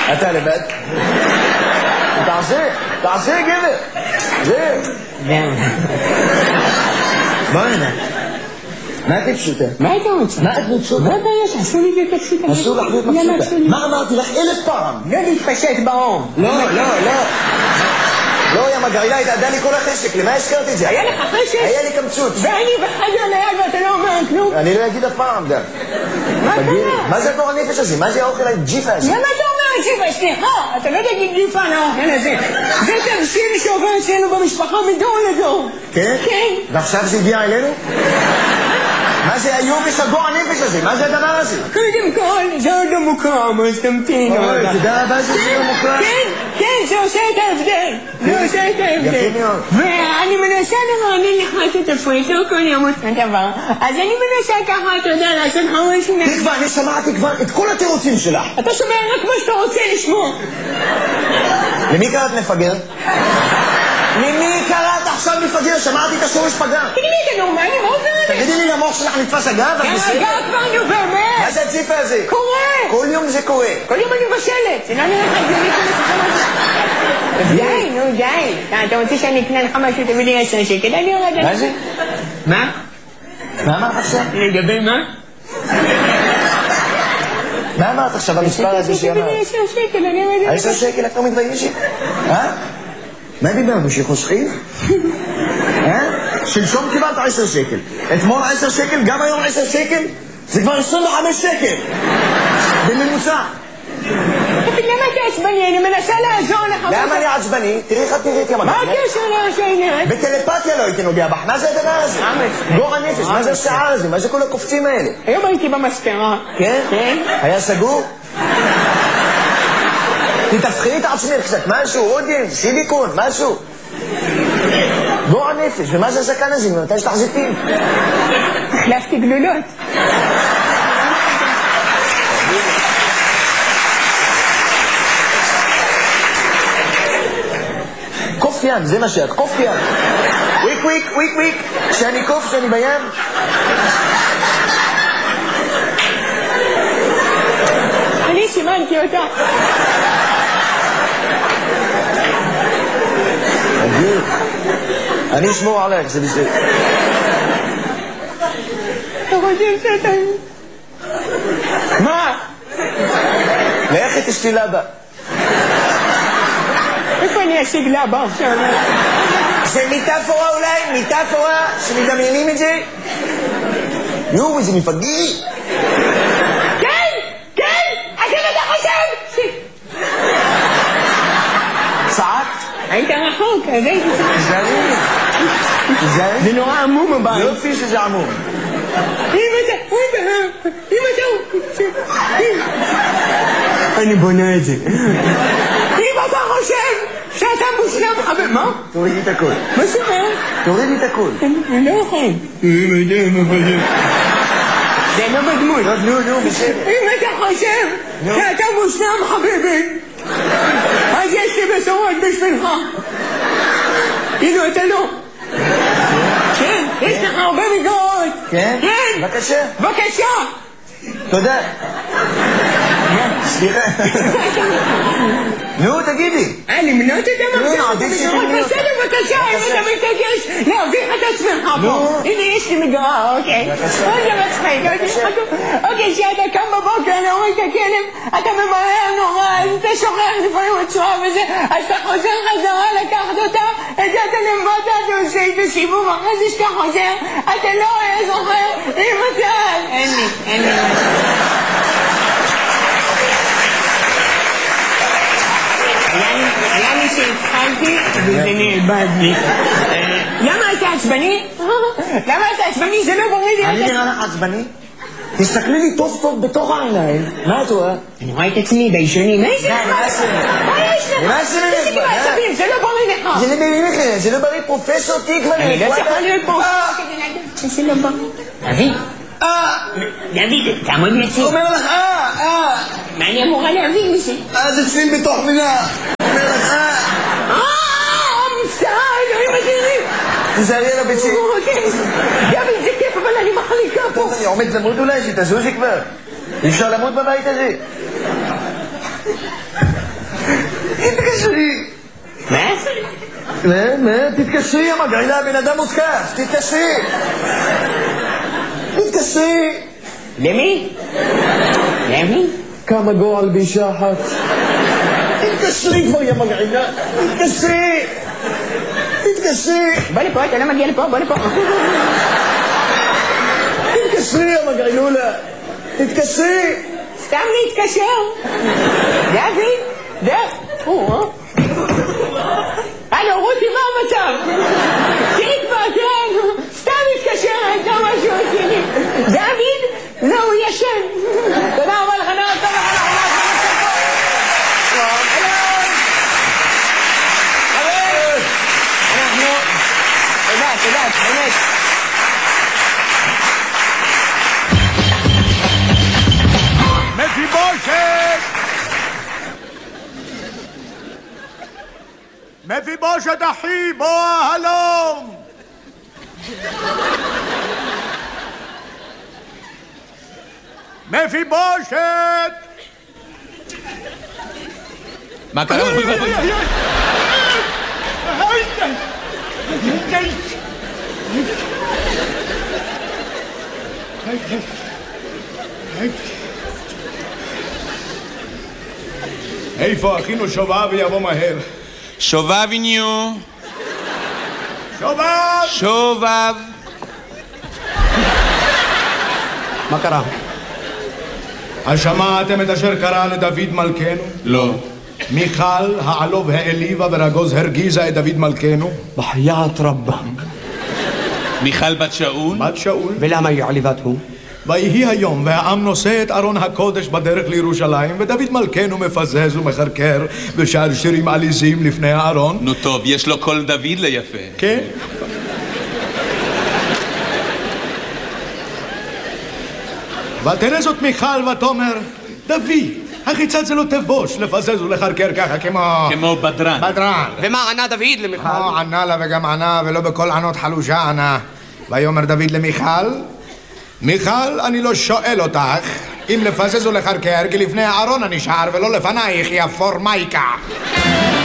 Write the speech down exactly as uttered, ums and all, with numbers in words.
אתה לבד? תעשה, תעשה גבר. זה. בוא הנה. מה את פשוטה? מה אתה רוצה? מה את פשוטה? מה הבעיה שעשו לי את הפשוטה? אסור לך להיות פשוטה. מה אמרתי לך אלף פעם? לא להתפשט באום. לא, לא, לא. לא, יא מגרילה, התעדה לי כל החשק, למה הזכרתי את זה? היה לך חשק? היה לי קמצוץ. ואני בחדר ליד ואתה לא אומר כלום? אני לא אגיד אף פעם גם. מה קרה? מה זה הגור הנפש הזה? מה זה האוכל הג'יפה הזה? למה אתה אומר ג'יפה? סליחה, אתה לא תגיד ג'יפה על האוכל הזה. זה תבשיל שעובר אצלנו במשפחה מדור לדור. כן? כן. ועכשיו זה הגיע אלינו? מה זה היובש הגור הנפש הזה? מה זה הדבר הזה? קודם כל, זה עוד לא מוקרם, אז תמתין. אוי, תודה רבה שזה לא מוקרם. כן, כן, זה עושה את ההבדל. זה עושה את ההבדל. יפה מאוד. ואני מנסה לרענן לך את התפריט, לא כל יום אותו דבר. אז אני מנסה ככה, אתה יודע, לעשות לך משהו... תקווה, אני שמעתי כבר את כל התירוצים שלך. אתה שומע רק מה שאתה רוצה לשמוע. למי קראת מפגר? למי קראת עכשיו מפגר? שמעתי את השורש פגר. תגידי לי, אתה נורמלי? מה עובר עליך? תגידי לי, למוח שלך נתפס אגב? גם אגב כבר, נו באמת. מה זה הג'יפה הזה? קורה. כל יום זה קורה. כל יום אני מבשלת. זה לא נראה לך הגיוני כמו מספר הזה. די, נו די. אתה רוצה שאני אקנה לך משהו, תביא לי עשר שקל, אני יורד. מה זה? מה? מה אמרת עכשיו? לגבי מה? מה אמרת עכשיו המספר הזה שאמרת? תביא לי עשר שקל, אני יורד. עשר שקל את לא מתביישת? אה? מה דיברנו? שחוסכים? אה? שלשום קיבלת עשר שקל. אתמול עשר שקל, גם היום עשר שקל? זה כבר עשרים וחמש שקל. בממוצע. למה אתה עצבני? אני מנסה לעזור לך. למה אני עצבני? תראי איך את נראית יא מגן. מה הקשר לעניין? בטלפתיה לא הייתי נוגע בך. מה זה הדבר הזה? גור הנפש, מה זה השעה הזה? מה זה כל הקופצים האלה? היום הייתי במספרה. כן? כן. היה סגור? תתפחי את עצמך קצת, משהו, עודין, סיליקון, משהו. גור הנפש, ומה זה הזקן הזה? ממתי יש לך זיתים? החלפתי גלולות. קוף ים, זה מה שאת, קוף ים. וויק וויק, וויק וויק. כשאני קוף, כשאני בים. אני סימנתי אותה. אדיר. אני אשמור עליך, זה בסדר. אתה חושב שאתה... מה? לכי תשתי לבה. איפה אני אשיג לבה עכשיו? זה מיטאפורה אולי? מיטאפורה? שמדמיינים את זה? יואו, איזה מפגיר. כן! כן! אז אם אתה חושב! צעקת? היית רחוק, אז הייתי צעק. תזהרי. תזהרי. זה נורא עמום הבית. יופי שזה עמום. אם אתה... אם אתה... אני בונה את זה. אם אתה חושב שאתה מושלם חבר... מה? תורידי את הכל. מה שאומר? תורידי את הכל. אני לא יכול. אם אתה חושב... זה לא בדמות. נו, נו, בסדר. אם אתה חושב שאתה מושלם חביבי, אז יש לי בשורות בשבילך. כאילו אתה לא. כן, יש לך הרבה מגרות. כן? כן. בבקשה. בבקשה. תודה. סליחה. נו, תגידי. אה, למנות את המגרות? נו, עדיף שתמני אותה. בסדר, בבקשה, אם אתה מתעקש להביך את עצמך פה. הנה, יש לי מגרה, אוקיי. אוי, זה מצחיק. אוקיי, כשאתה קם בבוקר, אני רואה את הכלב, אתה ממהר נורא, אז אתה שוכח לפעמים הצורה וזה, אז אתה חוזר חזרה לקחת אותה, הגעת למטה, אתה עושה את הסיבוב, אחרי זה שאתה חוזר, אתה לא זוכר אם אתה... אין לי, אין לי. היה לי שהתחלתי וזה נאבד לי. למה אתה עצבני? למה אתה עצבני? זה לא בריא לי. אני נראה לך עצבני? תסתכלי לי טוב טוב בתוך העיניים. מה את רואה? אני רואה את עצמי בישונים. מה זה? מה יש לך? מה זה? תפסיקי בעצבים, זה לא בריא לך. זה לא בריא לך, זה לא בריא. פרופסור תקווה. אני לא צריכה להיות פה. זה לא בריא. אבי. אה! דוד, תעמוד יציב. אומר לך אה! אה! מה אני אמורה להבין מזה? אה, זה צפים בתוך מילה. אומר לך אה! אה! מצטער, אלוהים אדירים. תזהרי על הביצים. אוקיי. דוד, זה כיף, אבל אני מחליקה פה. טוב, אני עומד למות אולי, שתזוזי כבר. אי אפשר למות בבית הזה. תתקשרי. מה? מה? מה? תתקשרי, המגעילה, בן אדם מותקף. תתקשרי. תתקשרי. למי? למי? כמה גועל באישה אחת. תתקשרי כבר, יא מגעילה. תתקשרי. תתקשרי. בוא לפה, אתה לא מגיע לפה, בוא לפה. תתקשרי, יא מגעילולה. תתקשרי. סתם להתקשר. דוד, דוד. הלו, רותי, מה המצב? תראי כבר, כן. סתם מתקשרת, לא משהו עשיני. דוד? לא, הוא ישן. תודה רבה לך, נראה טוב לך, אנחנו... תודה, תודה, באמת. מפיבושת! מפיבושת אחי, בוא הלום! מפיבושת! מה קרה? איפה אחינו שובב ויבוא מהר? שובב איניו. שובב! שובב. מה קרה? השמעתם את אשר קרה לדוד מלכנו? לא. מיכל העלוב העליבה ורגוז הרגיזה את דוד מלכנו? בחיית רבה. מיכל בת שאול? בת שאול. ולמה היא עליבתו? ויהי היום והעם נושא את ארון הקודש בדרך לירושלים ודוד מלכנו מפזז ומחרקר ושר שירים עליזים לפני הארון. נו טוב, יש לו קול דוד ליפה. כן? ותראה זאת מיכל ותאמר דוד, החיצת זה לא תבוש לפזז ולחרקר ככה כמו... כמו בדרן. בדרן. ומה ענה דוד למיכל? לא ענה לה וגם ענה ולא בכל ענות חלושה ענה. ויאמר דוד למיכל, מיכל, אני לא שואל אותך אם לפזז ולחרקר כי לפני הארון אני שר ולא לפנייך יא פורמייקה.